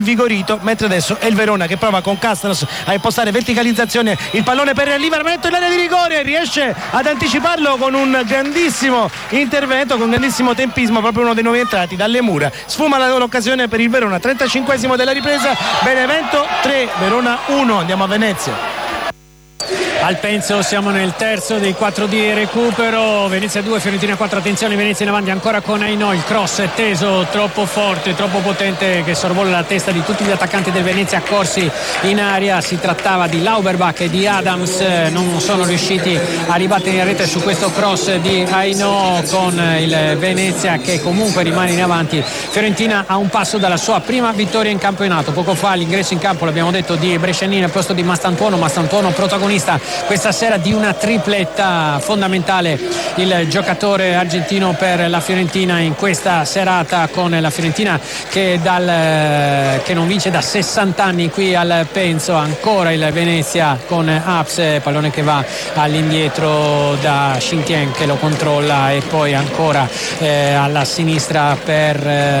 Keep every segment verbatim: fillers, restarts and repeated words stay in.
vigorito, mentre adesso è il Verona che prova con Castanos a impostare verticalizzazione, il pallone per Livramento in area di rigore, riesce ad anticiparlo con un grandissimo intervento, con grandissimo tempismo, proprio uno dei nuovi entrati dalle mura. Sfuma la loro occasione per il Verona. Trentacinquesimo della ripresa, Benevento tre, Verona uno. Andiamo a Venezia. Al Penso siamo nel terzo dei quattro di recupero. Venezia due, Fiorentina quattro. Attenzione, Venezia in avanti ancora con Ainò. Il cross è teso, troppo forte, troppo potente, che sorvola la testa di tutti gli attaccanti del Venezia accorsi in aria. Si trattava di Lauberbach e di Adams, non sono riusciti a ribattere in rete su questo cross di Ainò, con il Venezia che comunque rimane in avanti. Fiorentina a un passo dalla sua prima vittoria in campionato. Poco fa l'ingresso in campo, l'abbiamo detto, di Brescianini al posto di Mastantuono. Mastantuono protagonista questa sera di una tripletta, fondamentale il giocatore argentino per la Fiorentina in questa serata, con la Fiorentina che, dal, che non vince da sessanta anni qui al Penso. Ancora il Venezia con Aps, pallone che va all'indietro da Xintien che lo controlla, e poi ancora eh, alla sinistra per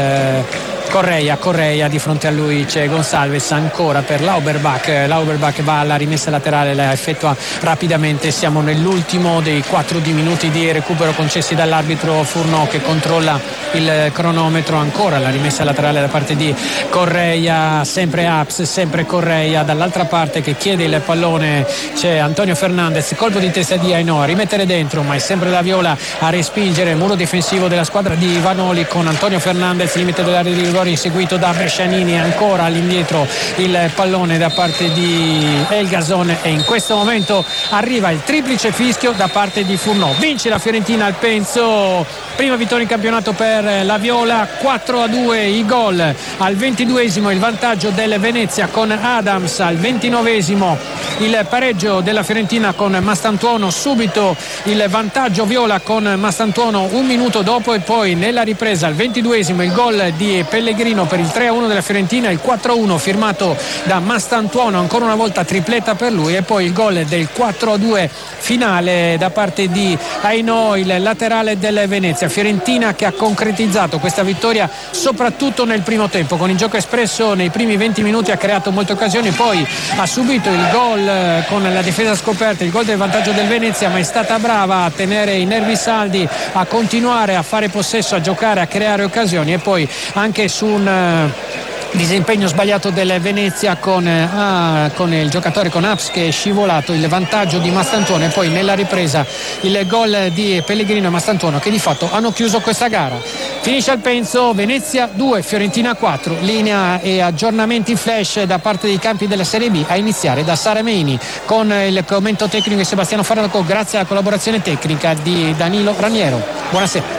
eh, Correia, Correia, di fronte a lui c'è Gonçalves, ancora per Lauberbach. Lauberbach va alla rimessa laterale, la effettua rapidamente. Siamo nell'ultimo dei quattro di minuti di recupero concessi dall'arbitro Furno, che controlla il cronometro. Ancora la rimessa laterale da parte di Correia, sempre Aps, sempre Correia. Dall'altra parte che chiede il pallone c'è Antonio Fernandez, colpo di testa di Ainò, a rimettere dentro, ma è sempre la Viola a respingere. Muro difensivo della squadra di Vanoli con Antonio Fernandez, limite dell'area di rigore, inseguito da Brescianini. Ancora all'indietro il pallone da parte di Elgason, e in questo momento arriva il triplice fischio da parte di Furnò. Vince la Fiorentina al Penso, prima vittoria in campionato per la Viola. Quattro a due i gol. Al ventiduesimo il vantaggio del Venezia con Adams, al ventinovesimo il pareggio della Fiorentina con Mastantuono, subito il vantaggio Viola con Mastantuono un minuto dopo, e poi nella ripresa al ventiduesimo il gol di Pellegrino per il tre a uno della Fiorentina, il quattro a uno firmato da Mastantuono, ancora una volta tripletta per lui, e poi il gol del quattro a due finale da parte di Ainò, il laterale del Venezia. Fiorentina che ha concretizzato questa vittoria soprattutto nel primo tempo, con il gioco espresso nei primi venti minuti, ha creato molte occasioni, poi ha subito il gol con la difesa scoperta, il gol del vantaggio del Venezia, ma è stata brava a tenere i nervi saldi, a continuare a fare possesso, a giocare, a creare occasioni, e poi anche su un disimpegno sbagliato del Venezia con, ah, con il giocatore con Aps che è scivolato, il vantaggio di Mastantuono, e poi nella ripresa il gol di Pellegrino e Mastantuono, che di fatto hanno chiuso questa gara. Finisce al Penso, Venezia due, Fiorentina quattro. Linea e aggiornamenti flash da parte dei campi della Serie B, a iniziare da Sara Meini, con il commento tecnico di Sebastiano Farnaco, grazie alla collaborazione tecnica di Danilo Raniero. Buonasera.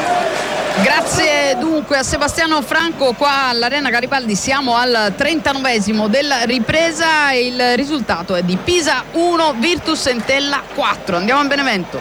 Grazie dunque a Sebastiano Franco qua all'Arena Garibaldi. Siamo al trentanovesimo della ripresa e il risultato è di Pisa uno, Virtus Entella quattro. Andiamo a Benevento.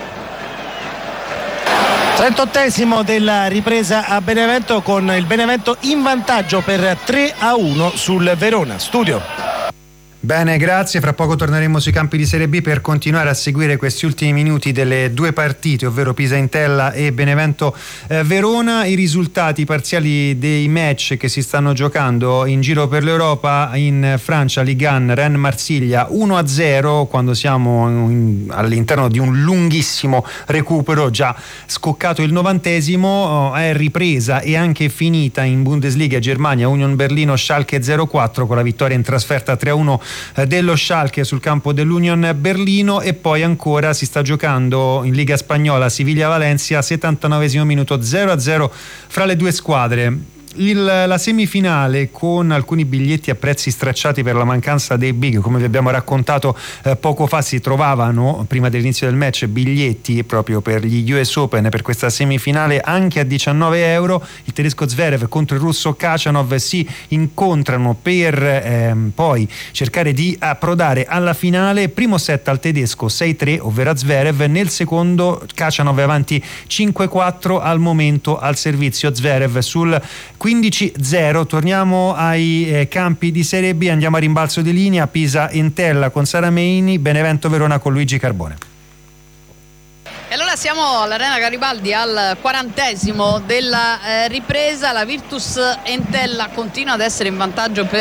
trentottesimo della ripresa a Benevento, con il Benevento in vantaggio per tre a uno sul Verona. Studio. Bene, grazie. Fra poco torneremo sui campi di Serie B per continuare a seguire questi ultimi minuti delle due partite, ovvero Pisa Entella e Benevento eh, Verona. I risultati parziali dei match che si stanno giocando in giro per l'Europa. In Francia, Ligue uno, Rennes Marsiglia uno a zero, quando siamo in, all'interno di un lunghissimo recupero, già scoccato il novantesimo. È ripresa e anche finita in Bundesliga Germania, Union Berlino Schalke zero quattro, con la vittoria in trasferta tre a uno dello Schalke sul campo dell'Union Berlino. E poi ancora si sta giocando in Liga Spagnola, Siviglia-Valencia, settantanovesimo minuto, zero a zero fra le due squadre. Il, la semifinale, con alcuni biglietti a prezzi stracciati per la mancanza dei big, come vi abbiamo raccontato eh, poco fa. Si trovavano prima dell'inizio del match biglietti proprio per gli U S Open, per questa semifinale, anche a diciannove euro. Il tedesco Zverev contro il russo Khachanov si incontrano per ehm, poi cercare di approdare alla finale. Primo set al tedesco sei tre, ovvero a Zverev. Nel secondo Khachanov è avanti cinque quattro al momento al servizio Zverev sul quindici zero. Torniamo ai eh, campi di Serie B, andiamo a rimbalzo di linea. Pisa Entella con Sara Meini, Benevento Verona con Luigi Carbone. E allora siamo all'Arena Garibaldi al quarantesimo della eh, ripresa. La Virtus Entella continua ad essere in vantaggio per